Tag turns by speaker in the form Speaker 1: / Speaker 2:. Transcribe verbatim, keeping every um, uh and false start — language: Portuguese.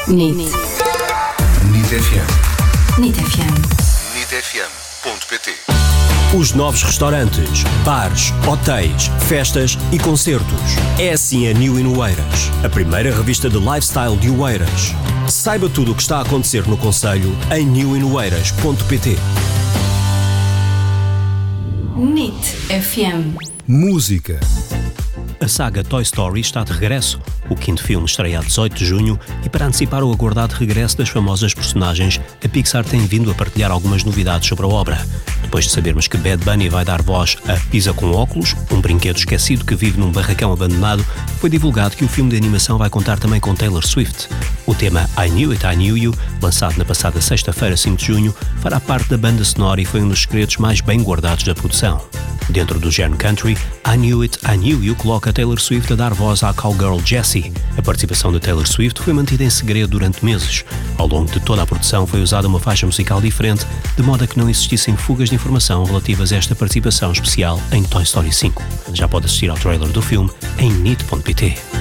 Speaker 1: NIT.
Speaker 2: NIT F M.
Speaker 1: NIT F M.
Speaker 2: NIT F M ponto P T.
Speaker 3: Os novos restaurantes, bares, hotéis, festas e concertos. É assim a New in Oeiras, a primeira revista de lifestyle de Oeiras. Saiba tudo o que está a acontecer no concelho em new in oeiras ponto p t.
Speaker 1: NIT F M.
Speaker 2: Música.
Speaker 3: A saga Toy Story está de regresso. O quinto filme estreia a dezoito de junho e, para antecipar o aguardado regresso das famosas personagens, a Pixar tem vindo a partilhar algumas novidades sobre a obra. Depois de sabermos que Bad Bunny vai dar voz a Pisa com óculos, um brinquedo esquecido que vive num barracão abandonado, foi divulgado que o filme de animação vai contar também com Taylor Swift. O tema I Knew It, I Knew You, lançado na passada sexta-feira, cinco de junho, fará parte da banda sonora e foi um dos segredos mais bem guardados da produção. Dentro do género country, I Knew It, I Knew You coloca Taylor Swift a dar voz à cowgirl Jessie. A participação de Taylor Swift foi mantida em segredo durante meses. Ao longo de toda a produção foi usada uma faixa musical diferente, de modo a que não existissem fugas de informação relativas a esta participação especial em Toy Story cinco. Já pode assistir ao trailer do filme em nit ponto p t.